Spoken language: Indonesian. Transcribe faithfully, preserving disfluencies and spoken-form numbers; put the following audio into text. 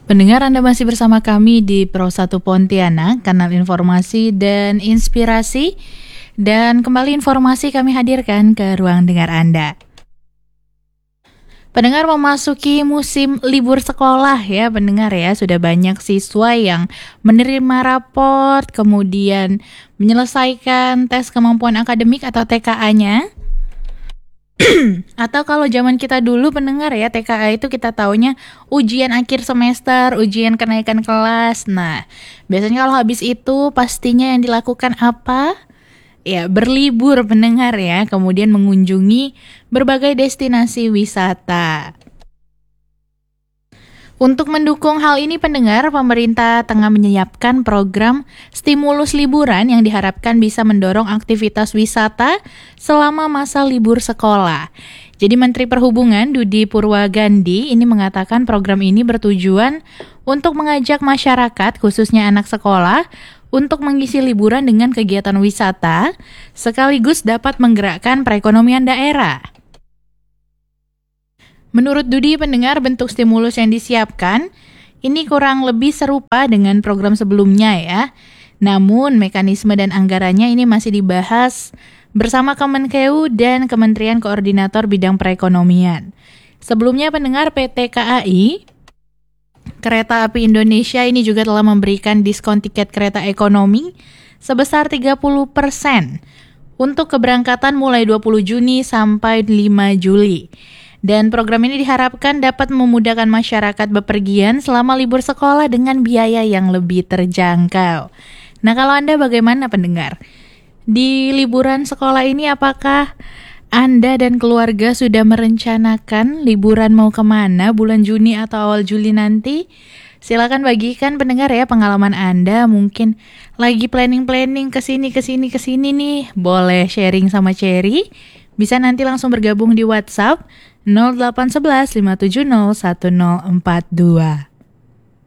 Pendengar, Anda masih bersama kami di Pro satu Pontianak, kanal informasi dan inspirasi. Dan kembali informasi kami hadirkan ke ruang dengar Anda. Pendengar, memasuki musim libur sekolah ya pendengar ya. Sudah banyak siswa yang menerima raport, kemudian menyelesaikan tes kemampuan akademik atau T K A-nya. Atau kalau zaman kita dulu pendengar ya, T K A itu kita taunya ujian akhir semester, ujian kenaikan kelas. Nah, biasanya kalau habis itu pastinya yang dilakukan apa? Ya, berlibur pendengar ya, kemudian mengunjungi berbagai destinasi wisata. Untuk mendukung hal ini pendengar, pemerintah tengah menyiapkan program stimulus liburan yang diharapkan bisa mendorong aktivitas wisata selama masa libur sekolah. Jadi Menteri Perhubungan Dudi Purwagandi ini mengatakan program ini bertujuan untuk mengajak masyarakat khususnya anak sekolah untuk mengisi liburan dengan kegiatan wisata sekaligus dapat menggerakkan perekonomian daerah. Menurut Dudi pendengar, bentuk stimulus yang disiapkan ini kurang lebih serupa dengan program sebelumnya ya. Namun mekanisme dan anggarannya ini masih dibahas bersama Kemenkeu dan Kementerian Koordinator Bidang Perekonomian. Sebelumnya pendengar, P T K A I Kereta Api Indonesia ini juga telah memberikan diskon tiket kereta ekonomi sebesar tiga puluh persen untuk keberangkatan mulai dua puluh Juni sampai lima Juli. Dan program ini diharapkan dapat memudahkan masyarakat bepergian selama libur sekolah dengan biaya yang lebih terjangkau. Nah, kalau Anda bagaimana pendengar? Di liburan sekolah ini apakah Anda dan keluarga sudah merencanakan liburan mau kemana bulan Juni atau awal Juli nanti? Silakan bagikan pendengar ya pengalaman Anda, mungkin lagi planning-planning kesini kesini kesini nih. Boleh sharing sama Cherry. Bisa nanti langsung bergabung di WhatsApp nol delapan satu satu lima tujuh nol satu nol empat dua.